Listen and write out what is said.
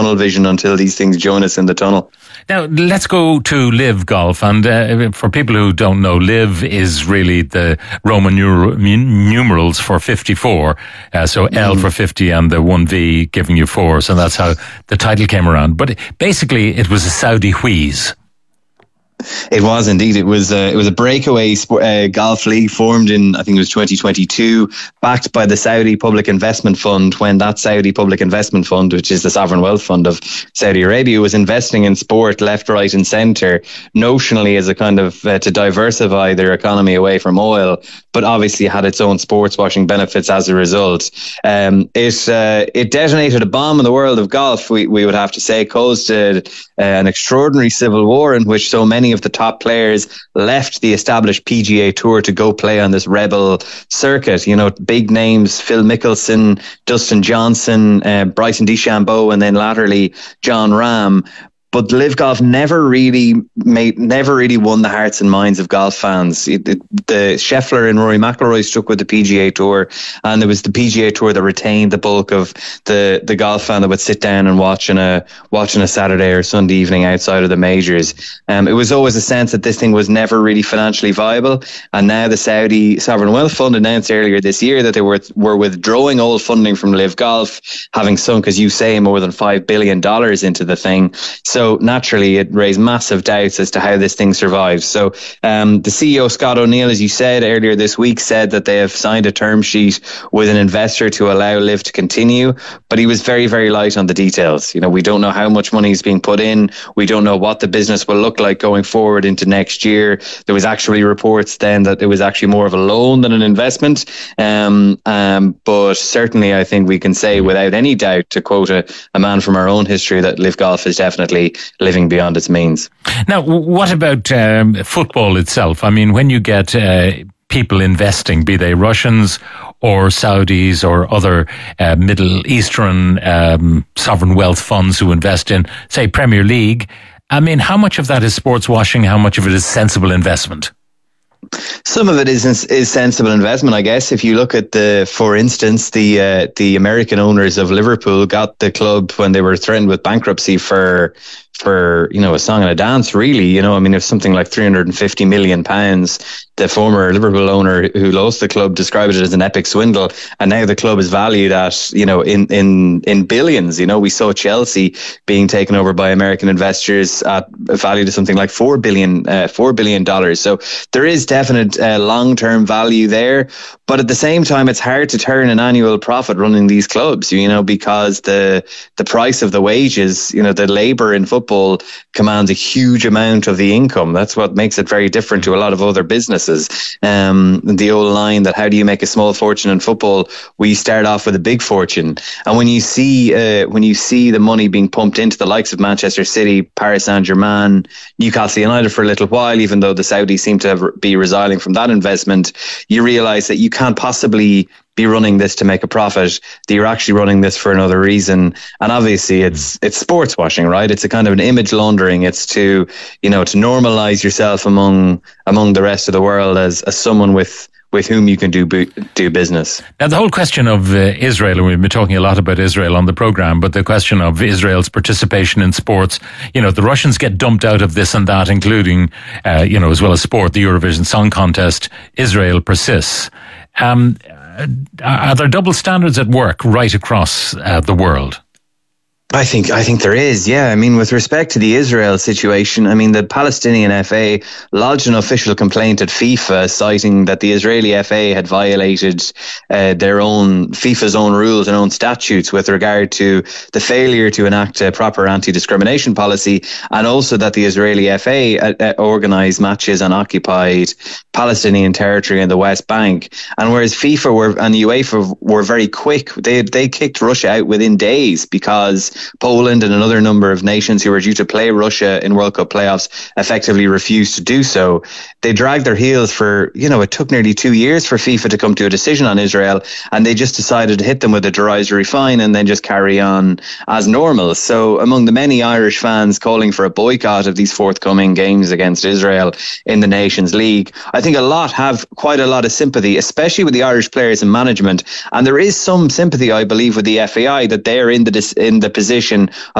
tunnel vision until these things join us in the tunnel. Now, let's go to Live Golf. And for people who don't know, Live is really the Roman numerals for 54. So L for 50 and the 1V giving you 4. So that's how the title came around. But basically, it was a Saudi wheeze. It was indeed. It was a breakaway golf league formed in, I think it was 2022, backed by the Saudi Public Investment Fund, when that Saudi Public Investment Fund, which is the sovereign wealth fund of Saudi Arabia, was investing in sport left, right and centre, notionally as a kind of to diversify their economy away from oil, but obviously had its own sports washing benefits as a result. It detonated a bomb in the world of golf, we would have to say, caused an extraordinary civil war in which so many of the top players left the established PGA Tour to go play on this rebel circuit. You know, big names, Phil Mickelson, Dustin Johnson, Bryson DeChambeau, and then latterly John Rahm. But Live Golf never really won the hearts and minds of golf fans. The Scheffler and Rory McIlroy stuck with the PGA Tour, and it was the PGA Tour that retained the bulk of the golf fan that would sit down and watch on a Saturday or Sunday evening outside of the majors. It was always a sense that this thing was never really financially viable, and now the Saudi Sovereign Wealth Fund announced earlier this year that they were withdrawing all funding from Live Golf, having sunk, as you say, more than $5 billion into the thing. So naturally, it raised massive doubts as to how this thing survives. So the CEO, Scott O'Neill, as you said earlier this week, said that they have signed a term sheet with an investor to allow Live to continue, but he was very, very light on the details. You know, we don't know how much money is being put in. We don't know what the business will look like going forward into next year. There was actually reports then that it was actually more of a loan than an investment. But certainly, I think we can say without any doubt, to quote a man from our own history, that Live Golf is definitely living beyond its means. Now, what about football itself? I mean, when you get people investing, be they Russians or Saudis or other Middle Eastern sovereign wealth funds who invest in, say, Premier League, I mean, how much of that is sports washing? How much of it is sensible investment? Some of it is sensible investment, I guess. If you look at for instance, the American owners of Liverpool got the club when they were threatened with bankruptcy for a song and a dance, really. I mean, it's something like £350 million. The former Liverpool owner who lost the club described it as an epic swindle, and now the club is valued at in billions. We saw Chelsea being taken over by American investors at valued at something like $4 billion. So there is definite long-term value there, but at the same time, it's hard to turn an annual profit running these clubs. Because the price of the wages, the labour in football commands a huge amount of the income. That's what makes it very different to a lot of other businesses. The old line that how do you make a small fortune in football? We start off with a big fortune. And when you see the money being pumped into the likes of Manchester City, Paris Saint-Germain, Newcastle United for a little while, even though the Saudis seem to be resiling from that investment, you realise that you can't possibly be running this to make a profit, that you're actually running this for another reason. And obviously it's sports washing, right? It's a kind of an image laundering. It's to normalize yourself among the rest of the world as someone with whom you can do business. Now, the whole question of Israel, and we've been talking a lot about Israel on the program, but the question of Israel's participation in sports, the Russians get dumped out of this and that, including, as well as sport, the Eurovision Song Contest. Israel persists. Are there double standards at work right across the world? I think there is, yeah. I mean, with respect to the Israel situation, I mean, the Palestinian FA lodged an official complaint at FIFA citing that the Israeli FA had violated FIFA's own rules and own statutes with regard to the failure to enact a proper anti-discrimination policy, and also that the Israeli FA organised matches on occupied Palestinian territory in the West Bank. And whereas FIFA and UEFA were very quick, they kicked Russia out within days because Poland and another number of nations who were due to play Russia in World Cup playoffs effectively refused to do so. They dragged their heels for, it took nearly 2 years for FIFA to come to a decision on Israel, and they just decided to hit them with a derisory fine and then just carry on as normal. So among the many Irish fans calling for a boycott of these forthcoming games against Israel in the Nations League, I think have quite a lot of sympathy, especially with the Irish players and management. And there is some sympathy, I believe, with the FAI that they're in the position of